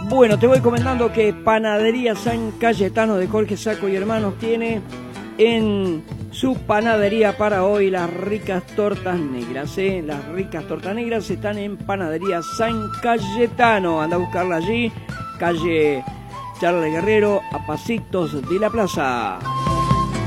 Bueno, te voy comentando que Panadería San Cayetano de Jorge Saco y Hermanos tiene en su panadería para hoy las ricas tortas negras. Las ricas tortas negras están en Panadería San Cayetano. Anda a buscarla allí, calle Charles Guerrero, a pasitos de la plaza.